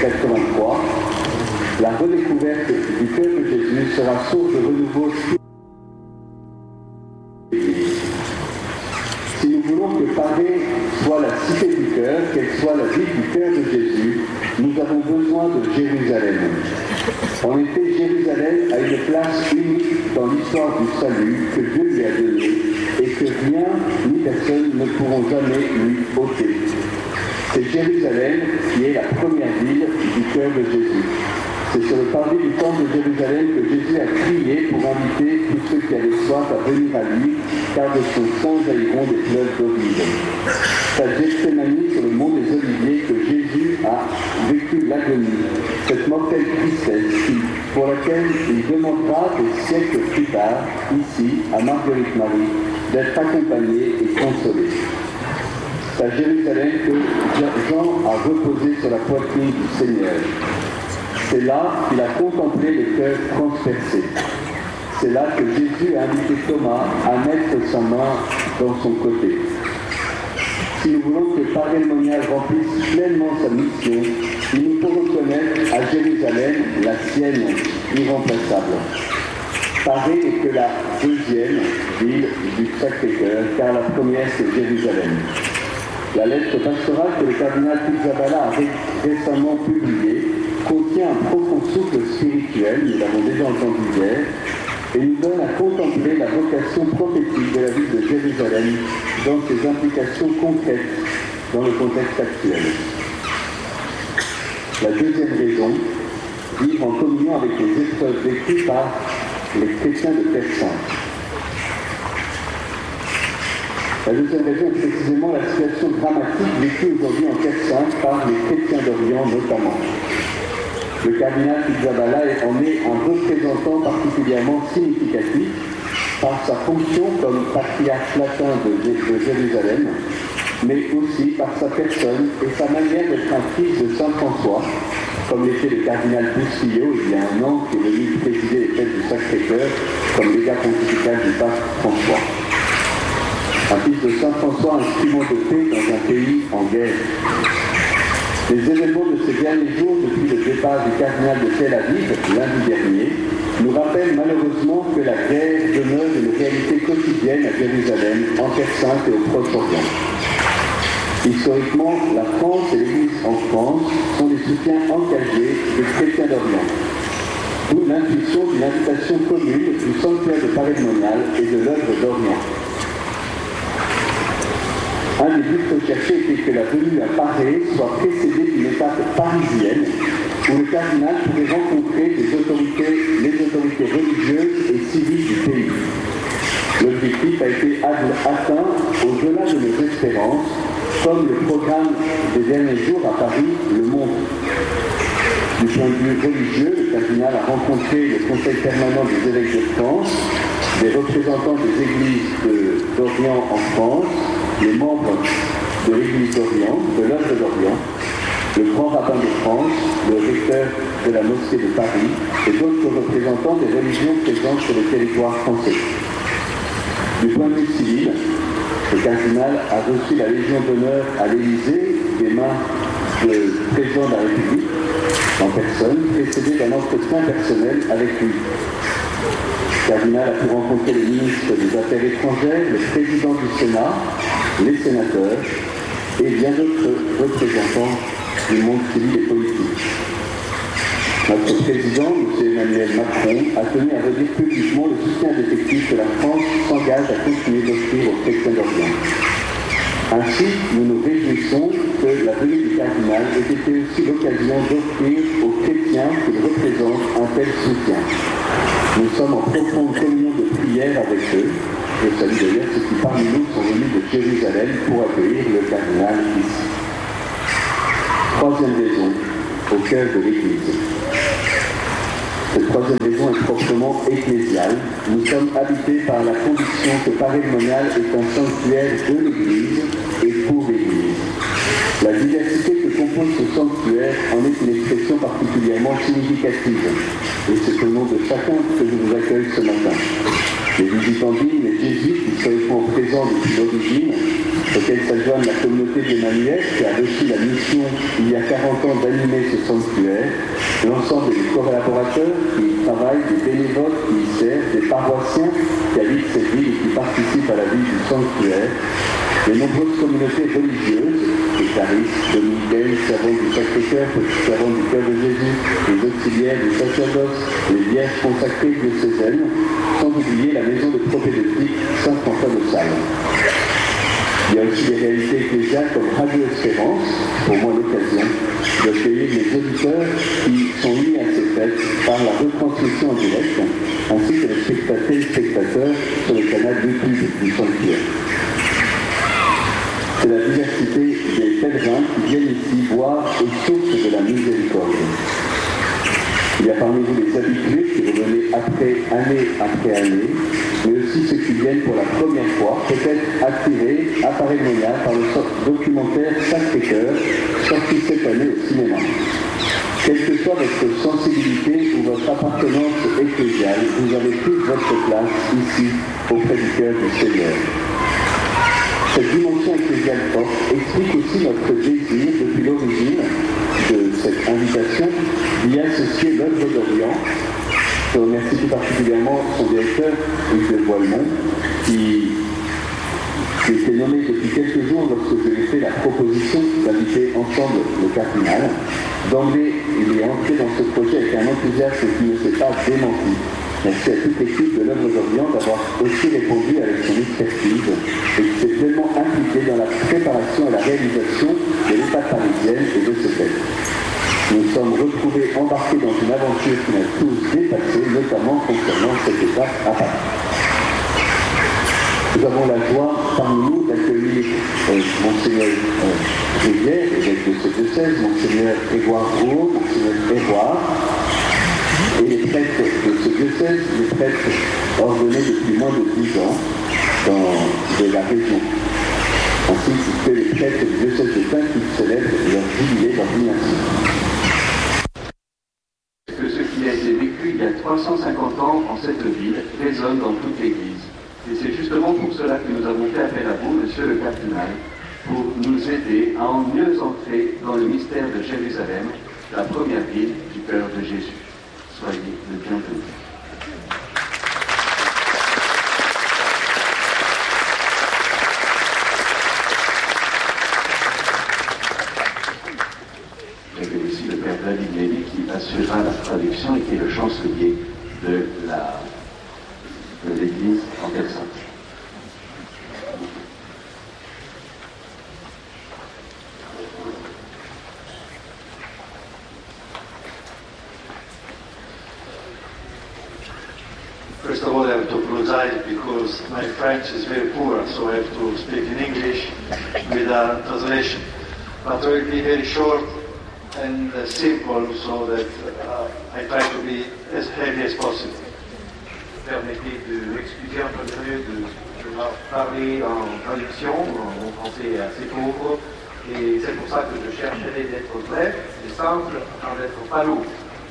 1983, la redécouverte du cœur de Jésus sera source de renouveau spirituel. Si nous voulons que Paris soit la cité du cœur, qu'elle soit la ville du cœur de Jésus, nous avons besoin de Jérusalem. En effet, Jérusalem a une place unique dans l'histoire du salut que Dieu lui a donnée et que rien ni personne ne pourront jamais lui ôter. C'est Jérusalem qui est la première ville du cœur de Jésus. C'est sur le parvis du temple de Jérusalem que Jésus a crié pour inviter tous ceux qui avaient soif à venir à lui, car de son sang jailliront des fleuves d'eau vive. C'est à Gethsémani sur le mont des Oliviers que Jésus a vécu l'agonie, cette mortelle tristesse pour laquelle il demandera des siècles plus tard, ici, à Marguerite Marie, d'être accompagné et consolé. C'est à Jérusalem que Jean a reposé sur la poitrine du Seigneur. C'est là qu'il a contemplé le cœur transpercé. C'est là que Jésus a invité Thomas à mettre sa main dans son côté. Si nous voulons que Paray-le-Monial remplisse pleinement sa mission, il nous faut reconnaître à Jérusalem la sienne irremplaçable. Paris n'est que la deuxième ville du Sacré-Cœur, car la première c'est Jérusalem. La lettre pastorale que le cardinal Pizzaballa a récemment publiée contient un profond souffle spirituel, nous l'avons déjà entendu hier, et nous donne à contempler la vocation prophétique de la ville de Jérusalem dans ses implications concrètes dans le contexte actuel. La deuxième raison, vivre en communion avec les épreuves vécues par les chrétiens de Terre Sainte. La deuxième raison est précisément la situation dramatique vécue aujourd'hui en Terre Sainte par les chrétiens d'Orient notamment. Le cardinal Pizzaballa en est un représentant particulièrement significatif par sa fonction comme patriarche latin de Jérusalem, mais aussi par sa personne et sa manière d'être un fils de Saint François, comme l'était le cardinal Bustillo il y a un an, qui est venu présider les fêtes du Sacré-Cœur comme légat pontifical du pape François. Un fils de Saint François, instrument de paix dans un pays en guerre. Les événements de ces derniers jours, depuis le départ du cardinal de Tel Aviv, lundi dernier, nous rappellent malheureusement que la guerre demeure une réalité quotidienne à Jérusalem, en Terre Sainte et au Proche-Orient. Historiquement, la France et l'Église en France sont des soutiens engagés des chrétiens d'Orient. D'où l'intuition d'une invitation commune du sanctuaire de Paray-le-Monial et de l'œuvre d'Orient. Un des buts recherchés était que la venue à Paris soit précédée d'une étape parisienne où le cardinal pourrait rencontrer les autorités religieuses et civiles du pays. L'objectif a été atteint au-delà de nos espérances, comme le programme des derniers jours à Paris le montre. Du point de vue religieux, le cardinal a rencontré le Conseil permanent des évêques de France, des représentants des églises d'Orient en France, les membres de l'Église d'Orient, de l'œuvre d'Orient, le grand rabbin de France, le recteur de la mosquée de Paris et d'autres représentants des religions présentes sur le territoire français. Du point de vue civil, le cardinal a reçu la Légion d'honneur à l'Élysée des mains du président de la République en personne, précédé d'un entretien personnel avec lui. Le cardinal a pu rencontrer les ministres des Affaires étrangères, le président du Sénat, les sénateurs et bien d'autres représentants du monde civil et politique. Notre président, M. Emmanuel Macron, a tenu à redire publiquement le soutien définitif que la France s'engage à continuer d'offrir aux chrétiens d'Orient. Ainsi, nous nous réjouissons que la venue du cardinal ait été aussi l'occasion d'offrir aux chrétiens qu'il représente un tel soutien. Nous sommes en profonde communion de prière avec eux. Je salue d'ailleurs ceux qui parmi nous sont venus de Jérusalem pour accueillir le cardinal ici. Troisième raison, au cœur de l'Église. Cette troisième raison est proprement ecclésiale. Nous sommes habités par la conviction que Paray-le-Monial est un sanctuaire de l'Église et pour l'Église. La diversité que compose ce sanctuaire en est une expression particulièrement significative. Et c'est au nom de chacun que je vous accueille ce matin. Les visitandines, les jésuites, historiquement présents depuis l'origine, auquel s'adjoint la communauté d'Emmanuel, qui a reçu la mission il y a 40 ans d'animer ce sanctuaire, l'ensemble des collaborateurs qui y travaillent, des bénévoles qui y servent, des paroissiens qui habitent cette ville et qui participent à la vie du sanctuaire, les nombreuses communautés religieuses, les caristes, dominicaines, servantes du Sacré-Cœur, petits servants du Cœur de Jésus, les auxiliaires du sacerdoce, les vierges consacrées diocésaines, sans oublier la maison de prophétique Saint-François de Sales. Il y a aussi des réalités ecclésiales comme Radio Espérance, pour moi l'occasion d'accueillir les auditeurs qui sont liés à ces fêtes par la retransmission en direct, ainsi que les spectateurs sur le canal YouTube du sanctuaire. C'est la diversité des pèlerins qui viennent ici voir aux sources de la miséricorde. Il y a parmi vous les habitués qui revenaient année après année, mais aussi ceux qui viennent pour la première fois, peut-être attirés à Paray-le-Monial par le documentaire Sacré-Cœur, sorti cette année au cinéma. Quelle que soit votre sensibilité ou votre appartenance ecclésiale, vous avez toute votre place ici, auprès du cœur du Seigneur. Cette dimension ecclésiale forte explique aussi notre désir, depuis l'origine de cette invitation, d'y associer l'œuvre d'Orient. Je remercie tout particulièrement son directeur, Yves de Boilemont, qui était nommé depuis quelques jours lorsque je lui ai fait la proposition d'inviter ensemble le cardinal. D'emblée, il est entré dans ce projet avec un enthousiasme qui ne s'est pas démenti. Merci à toute l'équipe de l'œuvre d'Orient d'avoir aussi répondu avec son expertise et qui s'est pleinement impliqué dans la préparation et la réalisation de l'étape parisienne et de ce texte. Nous nous sommes retrouvés embarqués dans une aventure qui nous a tous dépassés, notamment concernant cette étape à Paris. Nous avons la joie parmi nous d'accueillir Monseigneur Rivière, évêque de ce diocèse, Monseigneur Grégoire Rouault, Monseigneur Grégoire, et les prêtres de ce diocèse, les prêtres ordonnés depuis moins de 10 ans de la région, ainsi que les prêtres du diocèse de Pin qui célèbrent leur jubilé d'ordination. Que ce qui a été vécu il y a 350 ans en cette ville résonne dans toute l'Église. Et c'est justement pour cela que nous avons fait appel à vous, Monsieur le Cardinal, pour nous aider à en mieux entrer dans le mystère de Jérusalem, la première ville du cœur de Jésus. Soyez le bienvenu. J'avais aussi le Père David Lévy qui assurera la traduction et qui est le chancelier de l'Église en personne. First of all, I have to apologize because my French is very poor, so I have to speak in English with a translation. But I will be very short and simple so that I try to be as heavy as possible. Permettez de m'excuser un peu mieux de parler en traduction, mon français est assez pauvre, et c'est pour ça que je chercherai d'être bref et simple sans être pas lourd.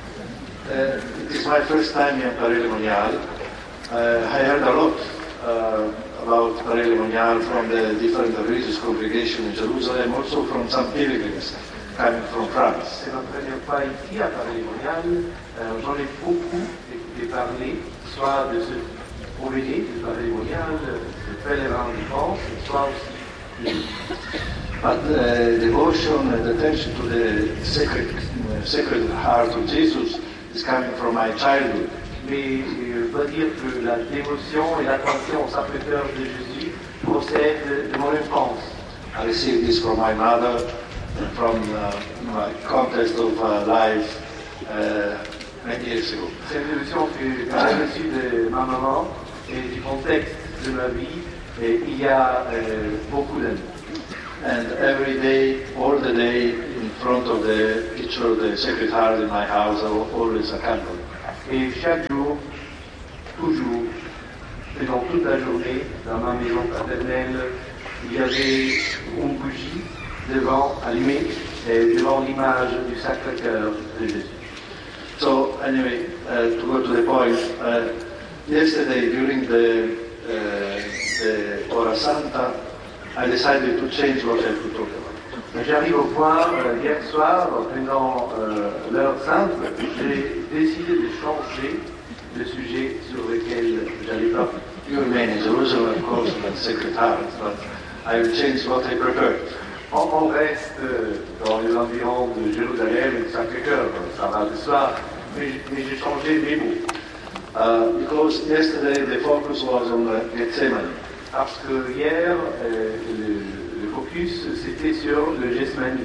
It is my first time in Paray-le-Monial. I heard a lot about Paray-le-Monial from the different religious congregations in Jerusalem, also from some pilgrims coming from France. C'est ma première fois ici à Paray-le-Monial. J'en ai beaucoup écouté parler, soit de ceux qui provenaient de Paray-le-Monial, de pèlerins de France, soit aussi But devotion and attention to the sacred heart of Jesus is coming from my childhood. Mais je dois dire que la dévotion et l'attention au Sacré-Cœur de Jésus procèdent de mon enfance. I received this from my mother, from my context of life many years ago. Cette dévotion que j'ai reçue de ma maman et du contexte de ma vie, il y a beaucoup d'années. And every day, all the day, in front of the picture of the Sacred Heart in my house, I was always a candle. Et chaque jour, toujours, et dans toute la journée, dans ma maison paternelle, il y avait une bougie allumée devant l'image du Sacré-Cœur de Jésus. So anyway, to go to the point, yesterday during the Ora Santa, I decided to change what I have to talk about. J'arrive au point, hier soir, pendant l'heure sainte, j'ai décidé de changer le sujet sur lequel j'allais parler. You remain in Jerusalem, of course, and Sacred Heart, but I will change what I prepared. On reste dans les environs de Jérusalem et de Sacré-Cœur, ça va le soir, mais j'ai changé mes mots. Because yesterday the focus was on Gethsemane. Parce que hier, le focus c'était sur le Gethsemane.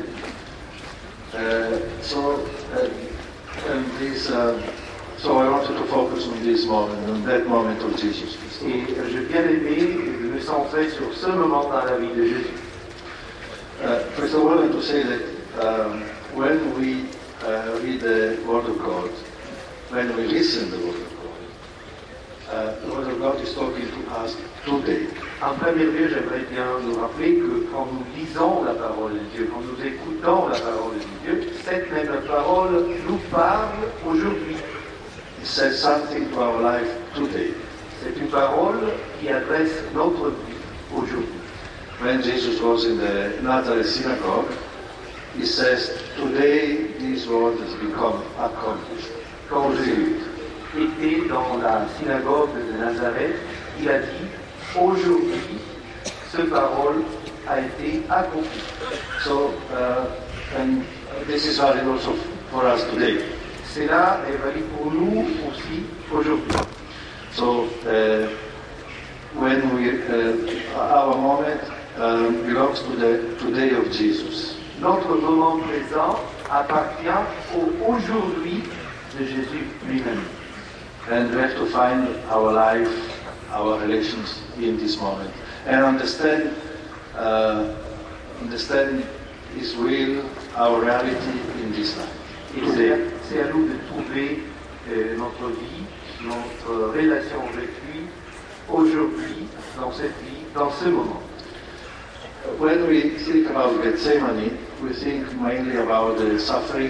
So I wanted to focus on this moment, on that moment of Jesus. Et j'ai bien aimé me centrer sur ce moment dans la vie de Jésus. First of all, I want to say that when we read the Word of God, when we listen to the Word of God is talking to us today. En premier lieu, j'aimerais bien nous rappeler que quand nous lisons la parole de Dieu, quand nous écoutons la parole de Dieu, cette même parole nous parle aujourd'hui. It says something to our life today. C'est une parole qui adresse notre vie aujourd'hui. When Jesus was in the Nazareth synagogue, he says, today this word has become accomplished. Quand Jésus était dans la synagogue de Nazareth, il a dit, aujourd'hui, cette parole a été accomplie. So, and this is valid also for us today. Cela est valide pour nous aussi aujourd'hui. So, when our moment belongs to the today of Jesus. Notre moment présent appartient au aujourd'hui de Jésus lui-même. And we have to find our life, our relations in this moment, and understand His will, our reality in this life. Et c'est à nous de trouver notre vie, notre relation avec lui aujourd'hui, dans cette vie, dans ce moment. When we think about Gethsemane, we think mainly about the suffering,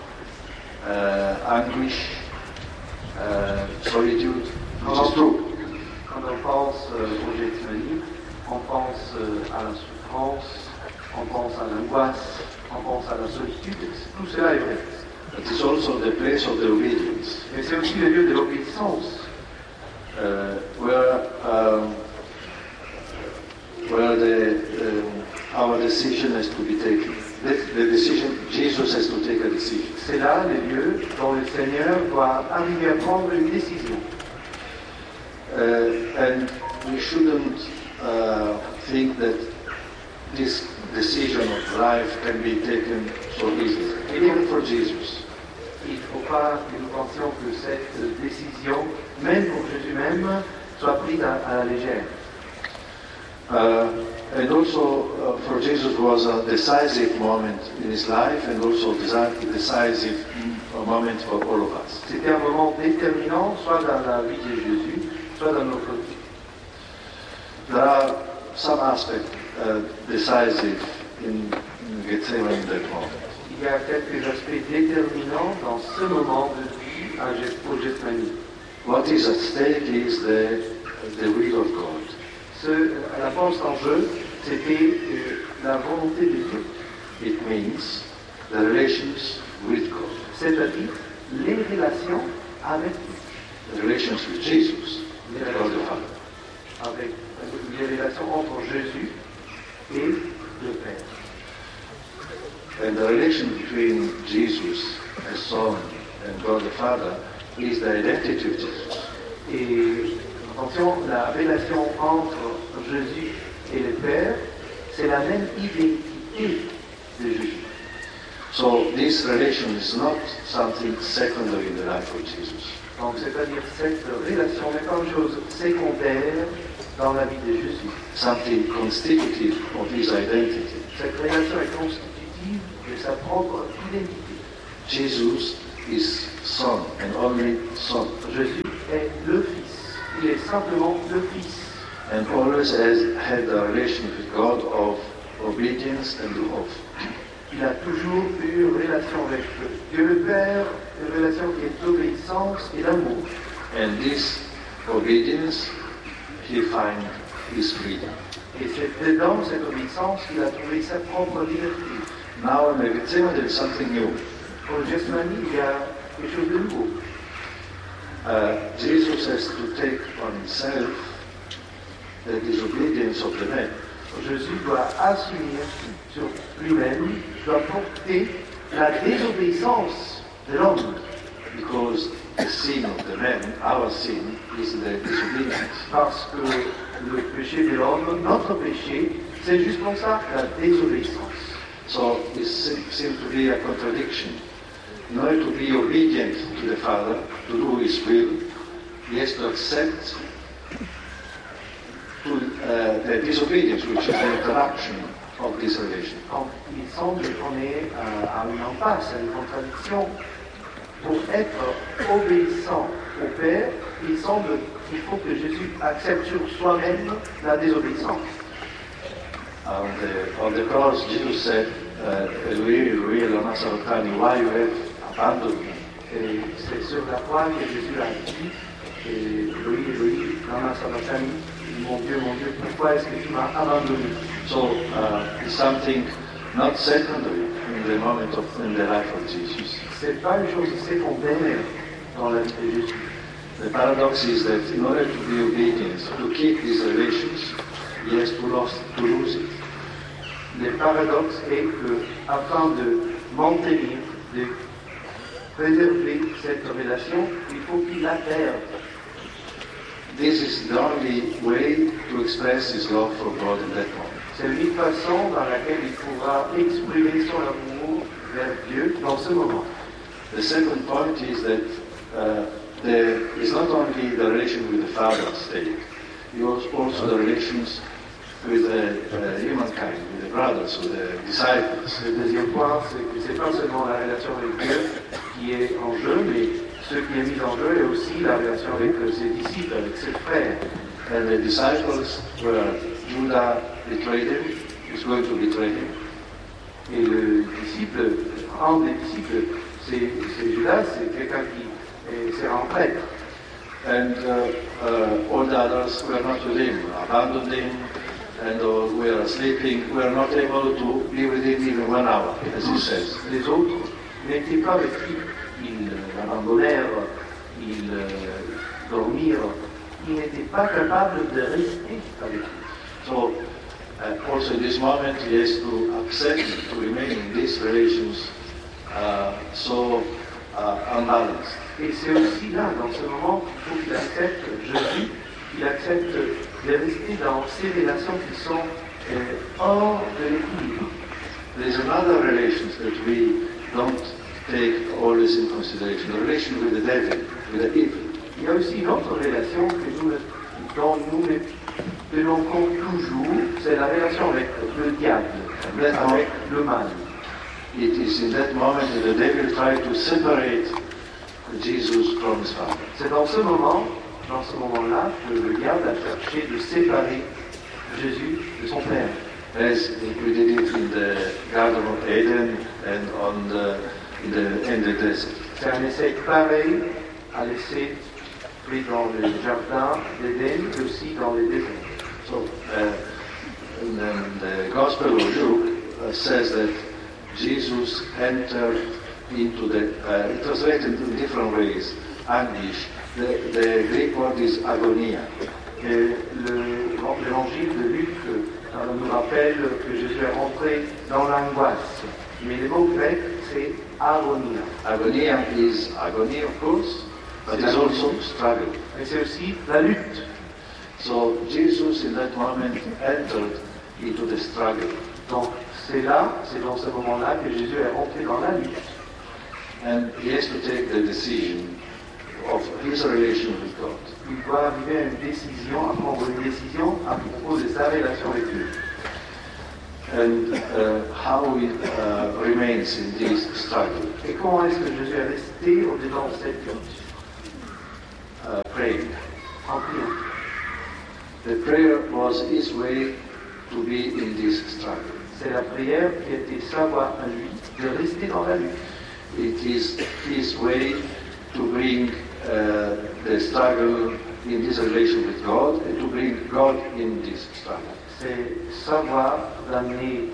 anguish, solitude, which is true. Quand on pense au Gethsemane, on pense à la souffrance, on pense à l'angoisse, on pense à la solitude. Tout cela est vrai. It is also the place of the obedience. Mais c'est aussi le lieu de l'obéissance. Where our decision has to be taken. The decision, Jesus has to take a decision. C'est là le lieu dont le Seigneur doit arriver à prendre une décision. And we shouldn't think that this decision of life can be taken so easily, even for Jesus. Il ne faut pas que nous pensions que cette décision, même pour Jésus même, soit prise à la légère. And also for Jesus was a decisive moment in his life and also a decisive moment for all of us. C'était un moment déterminant, soit dans la vie de Jésus, soit dans notre vie. There are some aspects decisive in Gethsemane in that moment. Il y a quelques aspects déterminants dans ce moment de vie au Gethsemane. What is at stake is the will of God. La force en jeu, c'était la volonté de Dieu. It means the relations with God. C'est-à-dire les relations avec Dieu. The relations with Jesus, with God the Father. Avec les relations entre Jésus et le Père. And the relation between Jesus, the Son, and God the Father is the identity of Jesus. Et attention, la relation entre Jésus et le Père, c'est la même identité de Jésus. So this relation is not something secondary in the life of Jesus. Donc c'est-à-dire cette relation n'est pas une chose secondaire dans la vie de Jésus. Something constitutive of his identity. Cette relation est constitutive de sa propre identité. Jesus is Son and only Son. Jésus est le Fils. Il est simplement le Fils. And always has had a relation with God of obedience and of. Il a toujours eu une relation avec Dieu le Père, une relation qui est d'obéissance et d'amour. And this obedience, he finds his freedom. Et c'est dans cette obéissance qu'il a trouvé sa propre liberté. Now in Gethsemane there is something new. Au Gethsemane, il y a quelque chose de nouveau. Jesus has to take on himself the disobedience of the man. Jésus doit assumer sur lui-même, doit porter la désobéissance de l'homme. Because the sin of the man, our sin, is the disobedience. Parce que le péché de l'homme, notre péché, c'est justement ça, la désobéissance. So it seems to be a contradiction. In order to be obedient to the Father, to do His will, he has to accept the disobedience, which is the interruption of this relation. Il semble qu'on est à une impasse, à une contradiction. Pour être obéissant au Père, il semble qu'il faut que Jésus accepte sur soi-même la désobéissance. On the cross, Jesus said, Eloi, lama sabachthani, why you have abandoned me? Et c'est sur la croix que Jésus a dit, Eloi, lama sabachthani, mon Dieu, pourquoi est-ce que tu m'as abandonné? So it's something not secondary in the life of Jesus. C'est pas une chose secondaire dans la vie de Jésus. The paradox is that in order to be obedient, to keep these relations, he has to lose it. Le paradoxe est que, afin de maintenir, de préserver cette relation, il faut qu'il la perde. This is the only way to express his love for God in that moment. C'est l'unique façon dans laquelle il pourra exprimer son amour vers Dieu dans ce moment. The second point is that there is not only the relation with the Father at stake, it was also the relations with humankind, with the brothers, with the disciples. Le deuxième point, c'est que ce n'est pas seulement la relation avec Dieu qui est en jeu, mais ce qui est mis en jeu est aussi la relation avec ses disciples, avec ses frères. And the disciples were Judah betrayed him, is going to betray him. Et le disciple, un des disciples, c'est Judas, c'est quelqu'un qui s'est en prêtre. And all the others were not with him, abandoned him, and were sleeping, were not able to be with him even 1 hour, as he says. Les autres n'étaient pas avec lui. Ils l'abandonnèrent, ils dormirent. Ils n'étaient pas capables de rester avec lui. So, also in this moment, he has to accept to remain in these relations so unbalanced. Et c'est aussi là, dans ce moment, qu'il faut qu'il accepte Jésus, qu'il accepte de rester dans ces relations qui sont hors de l'équilibre. There's another relation that we don't take always in consideration, the relation with the devil, with the evil. Il y a aussi une autre relation dont nous ne tenons compte toujours, c'est la relation avec le diable, avec le mal. It is in that moment that the devil tried to separate Jesus from his Father. C'est dans ce moment-là, que le diable a cherché de séparer Jésus de son Père. As we did it in the Garden of Eden and in the desert. C'est un essai pareil à l'essai pris dans le jardin d'Éden et aussi dans le désert. So, the Gospel of Luke says that Jesus entered into the, it was written in different ways, anguish. The Greek word is agonia. Et l'évangile de Luc nous rappelle que Jésus est rentré dans l'angoisse. Mais le mot grec, c'est agonia. Agonia is agony, of course, but it's also struggle. Mais c'est aussi la lutte. So Jesus in that moment entered into the struggle. Donc c'est dans ce moment-là que Jésus est rentré dans la lutte. And he has to take the decision of his relation with God. Il doit arriver à une décision, à prendre une décision à propos de sa relation avec Dieu. And how he remains in this struggle. Et comment est-ce que Jésus est resté au-dedans de cette lutte? Praying. En priant. The prayer was his way to be in this struggle. C'est la prière qui était sa voie à lui, de rester dans la lutte. It is his way to bring the struggle in this relation with God and to bring God in this struggle. c'est savoir d'amener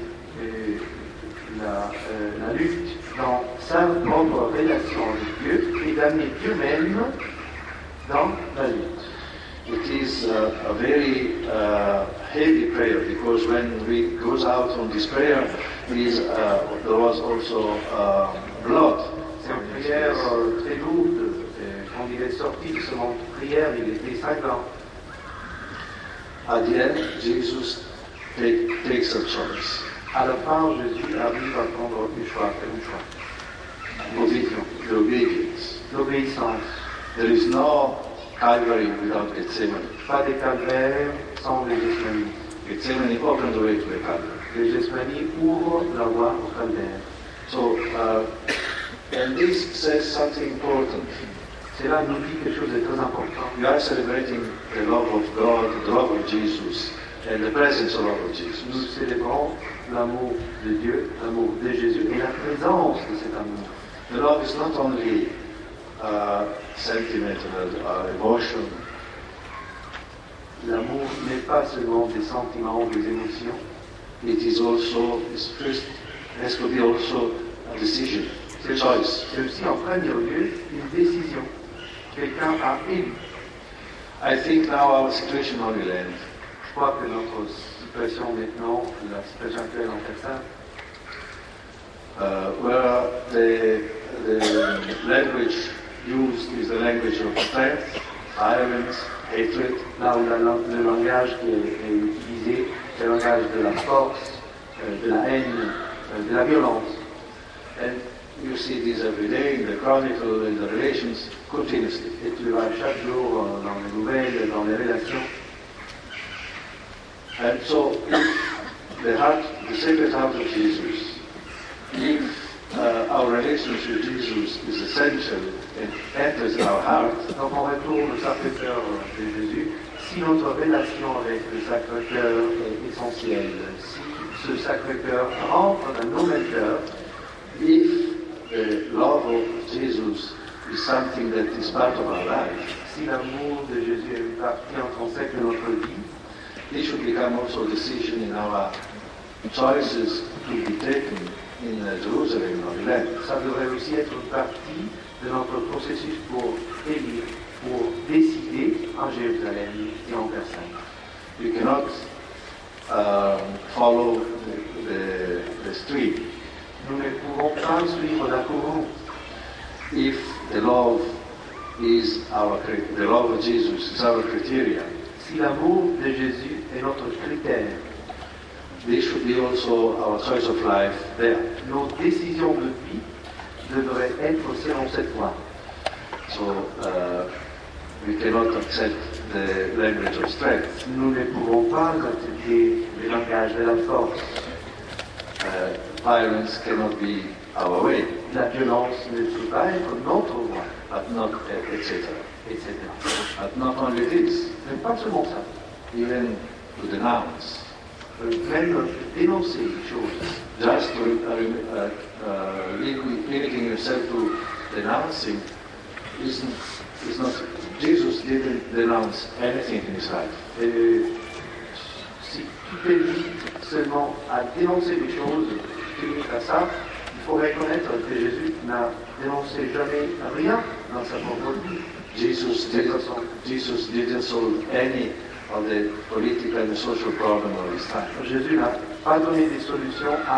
la lutte dans sa propre relation avec Dieu et d'amener Dieu même dans la lutte. It is a very heavy prayer because when we goes out on this prayer, there was also blood. C'est une prière très lourde. Quand il est sorti de ce moment de prière, il était cinglant. At the end, Jesus takes a choice. À la fin, Jésus arrive à prendre un choix, une décision. The obedience. L'obéissance. There is no Calvary without Gethsemane. Pas des calvaires sans les Gethsemane. Gethsemane opened the way to the Calvary. Les Gethsemane ouvrent la voie au calvaire. So, and this says something important. Cela nous dit quelque chose de très important. We are celebrating the love of God, the love of Jesus, and the presence of love of Nous Jesus. célébrons l'amour de Dieu, l'amour de Jésus et la présence de cet amour. The love is not only sentimental emotion. L'amour n'est pas seulement des sentiments ou des émotions. It is also, has to be also a decision, a choice. C'est aussi en premier lieu une décision. Quelqu'un a élu. I think now our situation in Holy Land Je crois que notre situation maintenant, la situation actuelle en Texas, where the language used is the language of strength, violence, hatred. là où le langage qui est utilisé, c'est le langage de la force, de la haine, de la violence. And you see this every day in the chronicle, in the relations, continuously. Et tu le vois chaque jour dans les nouvelles, dans les relations. And so, the Sacred Heart of Jesus, if our relationship with Jesus is essential and enters in our heart, Donc on retourne au Sacré-Cœur de Jésus. Si notre relation avec le Sacré-Cœur est essentielle, si ce Sacré-Cœur rentre dans nos cœurs, if the love of Jesus is something that is part of our life, si l'amour de Jésus est une partie intrinsèque de notre vie, it should become also a decision in our choices to be taken in Jerusalem or Milan. ça devrait aussi être une partie de notre processus pour élire, pour décider en Jérusalem et en personne. You cannot follow the stream. Nous ne pouvons pas suivre la courante. If the love of Jesus is our criteria, Si l'amour de Jésus est notre critère, this should be also our choice of life there. nos décisions de vie devraient être selon cette voie. So we cannot accept the language of strength. Nous ne pouvons pas accepter le langage de la force. Violence cannot be our way, La violence ne peut pas être notre voie, but not etc. etc. But not only this, Mais pas seulement ça. even to denounce. Même dénoncer les choses. Just limiting yourself to denouncing is not. Jesus didn't denounce anything in his life. Si tu te limites seulement à dénoncer les choses, tu te limites à ça, il faut reconnaître que Jésus n'a dénoncé jamais rien dans sa propre vie. Jesus didn't solve any of the political and social problem of his time. Jésus n'a pas donné des solutions à